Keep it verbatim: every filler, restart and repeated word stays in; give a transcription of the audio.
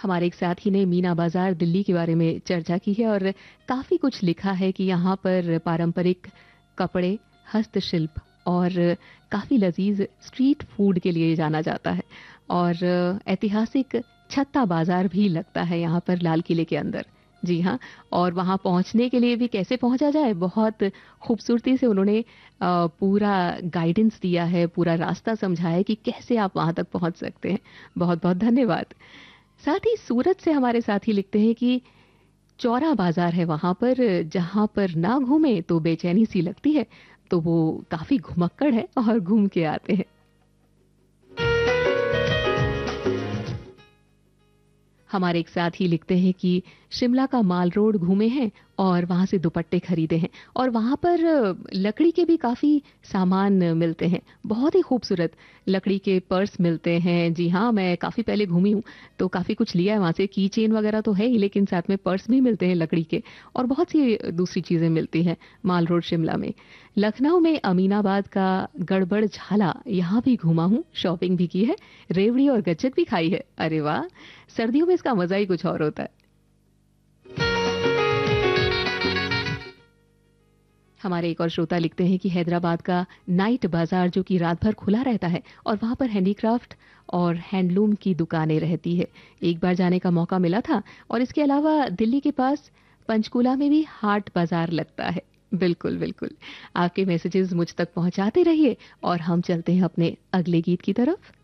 हमारे एक साथी ने मीना बाजार दिल्ली के बारे में चर्चा की है और काफ़ी कुछ लिखा है कि यहाँ पर पारंपरिक कपड़े, हस्तशिल्प और काफ़ी लजीज स्ट्रीट फूड के लिए जाना जाता है और ऐतिहासिक छत्ता बाजार भी लगता है यहाँ पर लाल किले के अंदर। जी हाँ, और वहाँ पहुँचने के लिए भी कैसे पहुँचा जाए, बहुत खूबसूरती से उन्होंने अ, पूरा गाइडेंस दिया है, पूरा रास्ता समझाया है कि कैसे आप वहाँ तक पहुँच सकते हैं। बहुत बहुत धन्यवाद। साथ ही सूरत से हमारे साथी लिखते हैं कि चौरा बाजार है वहां पर, जहां पर ना घूमे तो बेचैनी सी लगती है, तो वो काफी घुमक्कड़ है और घूम के आते हैं। हमारे एक साथी लिखते हैं कि शिमला का माल रोड घूमे हैं और वहां से दुपट्टे खरीदे हैं और वहां पर अ, लकड़ी के भी काफी सामान अ, मिलते हैं, बहुत ही खूबसूरत लकड़ी के पर्स मिलते हैं। जी हाँ, मैं काफी पहले घूमी हूँ तो काफी कुछ लिया है वहां से, की चेन वगैरह तो है ही लेकिन साथ में पर्स भी मिलते हैं लकड़ी के और बहुत सी दूसरी चीजें मिलती हैं माल रोड शिमला में। लखनऊ में अमीनाबाद का गड़बड़ झाला यहाँ भी घूमा हूँ, शॉपिंग भी की है, रेवड़ी और गच्चक भी खाई है। अरे वाह, सर्दियों में इसका मजा ही कुछ और होता है। हमारे एक और श्रोता लिखते हैं कि हैदराबाद का नाइट बाजार जो कि रात भर खुला रहता है और वहां पर हैंडीक्राफ्ट और हैंडलूम की दुकानें रहती है। एक बार जाने का मौका मिला था और इसके अलावा दिल्ली के पास पंचकूला में भी हाट बाजार लगता है। बिल्कुल बिल्कुल, आपके मैसेजेस मुझ तक पहुंचाते रहिए और हम चलते हैं अपने अगले गीत की तरफ।